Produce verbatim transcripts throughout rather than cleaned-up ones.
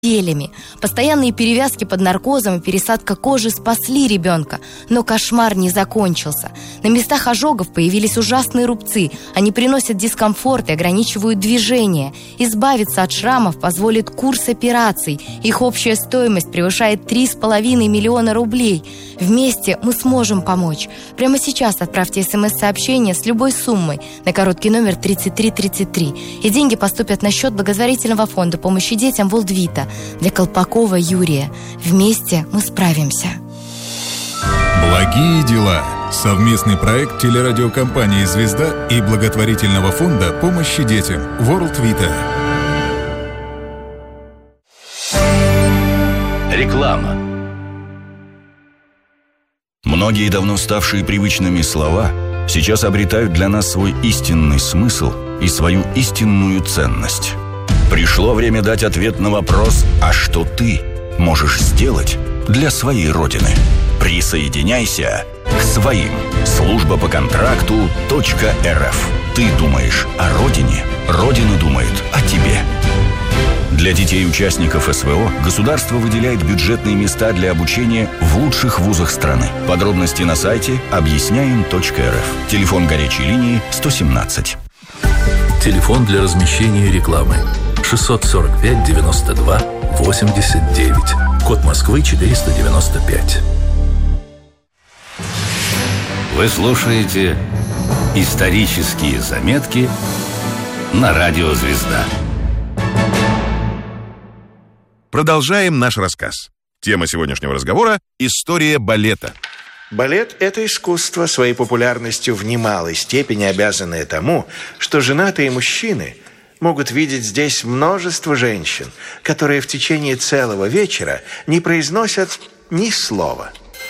неделями. Постоянные перевязки под наркозом и пересадка кожи спасли ребенка, но кошмар не закончился. На местах ожогов появились ужасные рубцы. Они приносят дискомфорт и ограничивают движение. Избавиться от шрамов позволит курс операций. Их общая стоимость превышает три с половиной миллиона рублей. Вместе мы сможем помочь. Прямо сейчас отправьте смс-сообщение с любой суммой на короткий номер тридцать три тридцать три. И деньги поступят на счет благотворительного фонда помощи детям Волдвита для Колпакова Юрия. Вместе мы справимся. Благие дела. Совместный проект телерадиокомпании «Звезда» и благотворительного фонда помощи детям Волдвита. Реклама. Многие давно ставшие привычными слова сейчас обретают для нас свой истинный смысл и свою истинную ценность. Пришло время дать ответ на вопрос: а что ты можешь сделать для своей Родины? Присоединяйся к своим. Служба по контракту .рф. Ты думаешь о Родине, Родина думает о тебе. Для детей-участников СВО государство выделяет бюджетные места для обучения в лучших вузах страны. Подробности на сайте объясняем точка эр эф. Телефон горячей линии сто семнадцать. Телефон для размещения рекламы шестьсот сорок пять девяносто два восемьдесят девять. Код Москвы четыреста девяносто пять. Вы слушаете исторические заметки на радио «Звезда». Продолжаем наш рассказ. Тема сегодняшнего разговора – история балета. Балет – это искусство, своей популярностью в немалой степени обязанное тому, что женатые мужчины могут видеть здесь множество женщин, которые в течение целого вечера не произносят ни слова.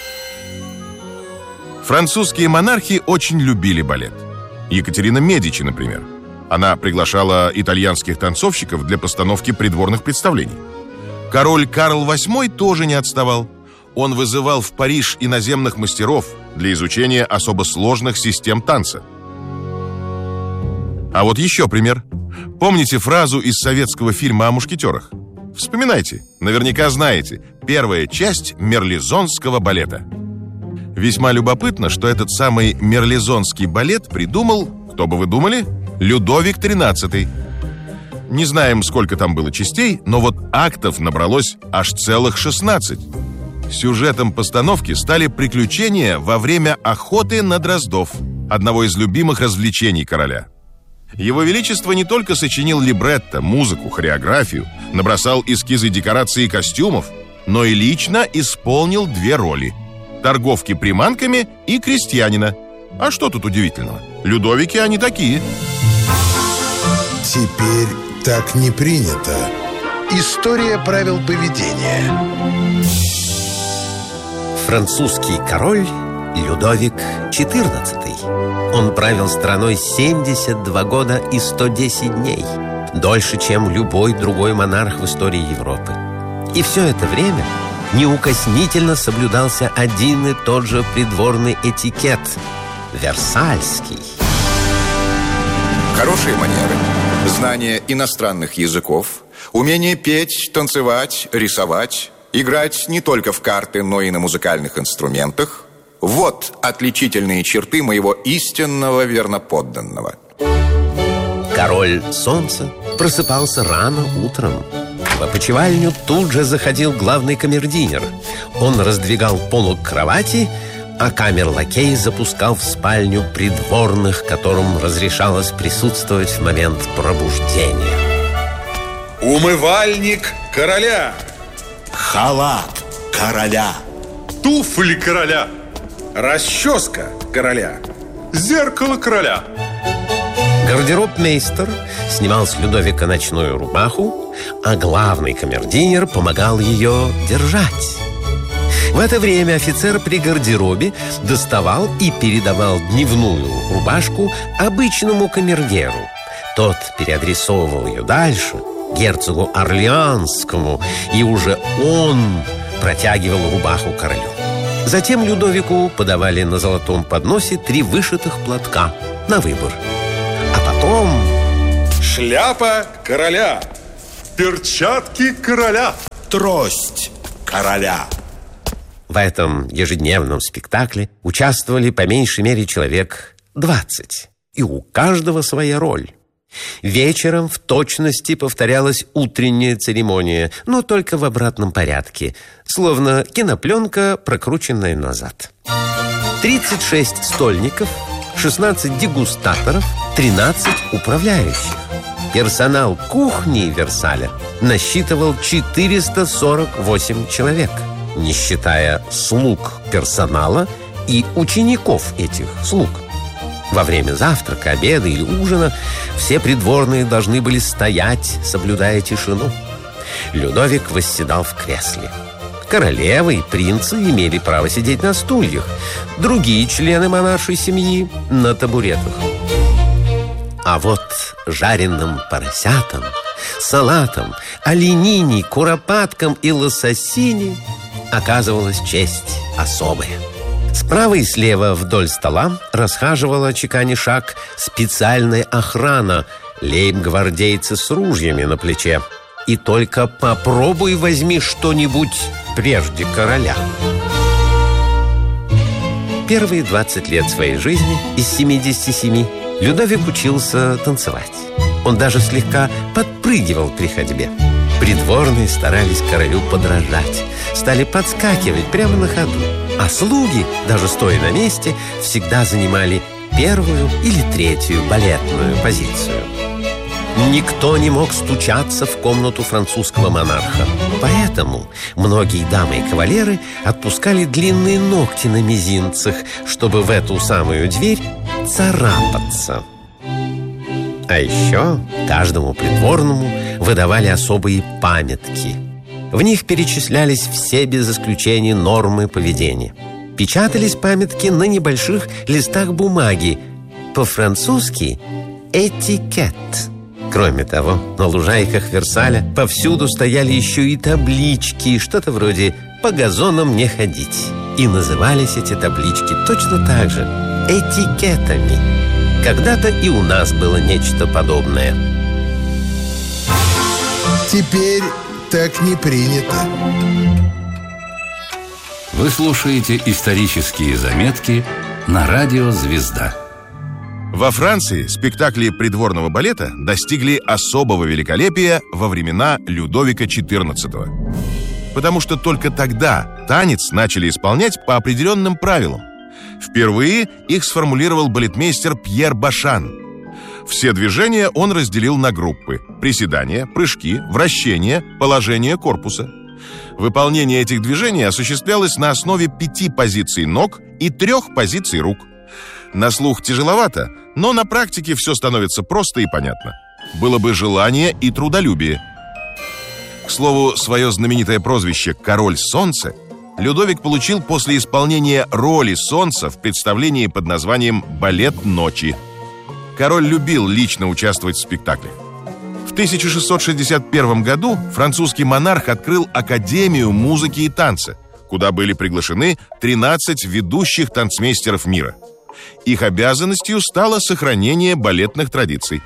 Французские монархи очень любили балет. Екатерина Медичи, например. Она приглашала итальянских танцовщиков для постановки придворных представлений. Король Карл восьмой тоже не отставал. Он вызывал в Париж иноземных мастеров для изучения особо сложных систем танца. А вот еще пример. Помните фразу из советского фильма о мушкетерах? Вспоминайте, наверняка знаете. Первая часть мерлезонского балета. Весьма любопытно, что этот самый мерлезонский балет придумал, кто бы вы думали, Людовик тринадцатый. Не знаем, сколько там было частей, но вот актов набралось аж целых шестнадцать. Сюжетом постановки стали приключения во время охоты на дроздов, одного из любимых развлечений короля. Его Величество не только сочинил либретто, музыку, хореографию, набросал эскизы декораций и костюмов, но и лично исполнил две роли – торговки приманками и крестьянина. А что тут удивительного? Людовики они такие. Теперь так не принято. История правил поведения. Французский король Людовик четырнадцатый. Он правил страной семьдесят два года и сто десять дней. Дольше, чем любой другой монарх в истории Европы. И все это время неукоснительно соблюдался один и тот же придворный этикет – версальский. Хорошие манеры, знание иностранных языков, умение петь, танцевать, рисовать, играть не только в карты, но и на музыкальных инструментах – вот отличительные черты моего истинного верноподданного. Король Солнца просыпался рано утром. В опочивальню тут же заходил главный камердинер. Он раздвигал полог кровати, а камер-лакей запускал в спальню придворных, которым разрешалось присутствовать в момент пробуждения. Умывальник короля. Халат короля. Туфли короля. Расческа короля. Зеркало короля. Гардеробмейстер снимал с Людовика ночную рубаху, а главный камердинер помогал ее держать. В это время офицер при гардеробе доставал и передавал дневную рубашку обычному камергеру. Тот переадресовывал ее дальше, герцогу Орлеанскому, и уже он протягивал рубаху королю. Затем Людовику подавали на золотом подносе три вышитых платка на выбор. А потом... Шляпа короля. Перчатки короля. Трость короля. В этом ежедневном спектакле участвовали по меньшей мере человек двадцать. И у каждого своя роль. Вечером в точности повторялась утренняя церемония, но только в обратном порядке, словно кинопленка, прокрученная назад. тридцать шесть стольников, шестнадцать дегустаторов, тринадцать управляющих. Персонал кухни Версаля насчитывал четыреста сорок восемь человек, не считая слуг персонала и учеников этих слуг. Во время завтрака, обеда или ужина все придворные должны были стоять, соблюдая тишину. Людовик восседал в кресле. Королевы и принцы имели право сидеть на стульях, другие члены монаршей семьи – на табуретах. А вот жареным поросятам, салатам, оленини, куропаткам и лососине оказывалась честь особая. Справа и слева вдоль стола расхаживала, чеканя шаг, специальная охрана, лейб-гвардейцы с ружьями на плече. И только попробуй возьми что-нибудь прежде короля. Первые двадцать лет своей жизни из семидесяти семи Людовик учился танцевать. Он даже слегка подпрыгивал при ходьбе. Придворные старались королю подражать, стали подскакивать прямо на ходу. А слуги, даже стоя на месте, всегда занимали первую или третью балетную позицию. Никто не мог стучаться в комнату французского монарха. Поэтому многие дамы и кавалеры отпускали длинные ногти на мизинцах, чтобы в эту самую дверь царапаться. А еще каждому придворному выдавали особые памятки. В них перечислялись все без исключения нормы поведения. Печатались памятки на небольших листах бумаги. По-французски «этикет». Кроме того, на лужайках Версаля повсюду стояли еще и таблички, что-то вроде «по газонам не ходить». И назывались эти таблички точно так же – этикетами. Когда-то и у нас было нечто подобное. Теперь так не принято. Вы слушаете исторические заметки на радио «Звезда». Во Франции спектакли придворного балета достигли особого великолепия во времена Людовика четырнадцатого. Потому что только тогда танец начали исполнять по определенным правилам. Впервые их сформулировал балетмейстер Пьер Башан. Все движения он разделил на группы: приседания, прыжки, вращения, положение корпуса. Выполнение этих движений осуществлялось на основе пяти позиций ног и трех позиций рук. На слух тяжеловато, но на практике все становится просто и понятно. Было бы желание и трудолюбие. К слову, свое знаменитое прозвище «Король Солнца» Людовик получил после исполнения роли Солнца в представлении под названием «Балет ночи». Король любил лично участвовать в спектаклях. В тысяча шестьсот шестьдесят первом году французский монарх открыл Академию музыки и танца, куда были приглашены тринадцать ведущих танцмейстеров мира. Их обязанностью стало сохранение балетных традиций.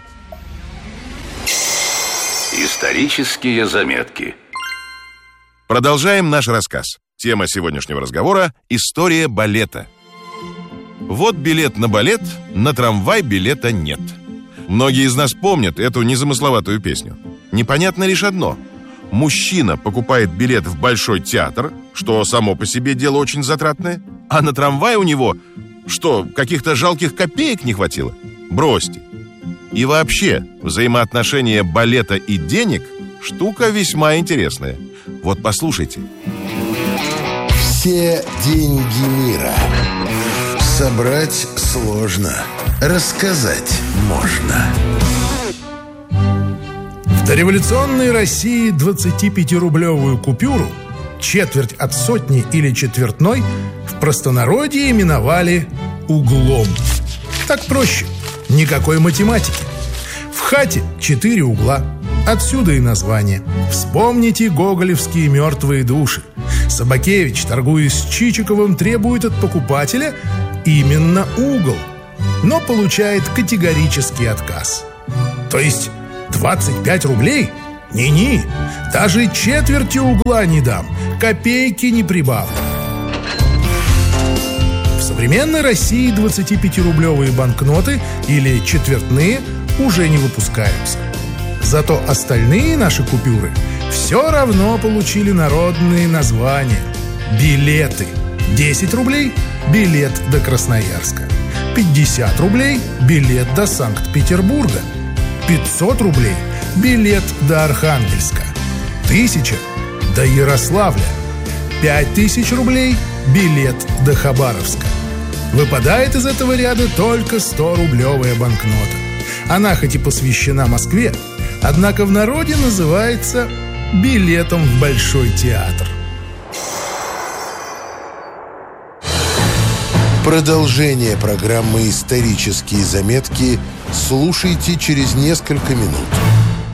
Исторические заметки. Продолжаем наш рассказ. Тема сегодняшнего разговора – история балета. Вот билет на балет, на трамвай билета нет. Многие из нас помнят эту незамысловатую песню. Непонятно лишь одно. Мужчина покупает билет в Большой театр, что само по себе дело очень затратное, а на трамвай у него, что, каких-то жалких копеек не хватило? Бросьте. И вообще, взаимоотношения балета и денег – штука весьма интересная. Вот послушайте. Все деньги мира собрать сложно, рассказать можно. В дореволюционной России двадцатипятирублевую купюру, четверть от сотни или четвертной, в простонародье именовали углом. Так проще, никакой математики. В хате четыре угла, отсюда и название. Вспомните гоголевские мертвые души. Собакевич, торгуясь с Чичиковым, требует от покупателя именно угол, но получает категорический отказ. То есть двадцать пять рублей Ни-ни, даже четверти угла не дам, копейки не прибавлю. В современной России двадцатипятирублевые банкноты или четвертные уже не выпускаются. Зато остальные наши купюры все равно получили народные названия. Билеты. десять рублей – билет до Красноярска. пятьдесят рублей – билет до Санкт-Петербурга. пятьсот рублей – билет до Архангельска. тысяча – до Ярославля. пять тысяч рублей – билет до Хабаровска. Выпадает из этого ряда только сто-рублевая банкнота. Она хоть и посвящена Москве, однако в народе называется билетом в Большой театр. Продолжение программы «Исторические заметки» слушайте через несколько минут.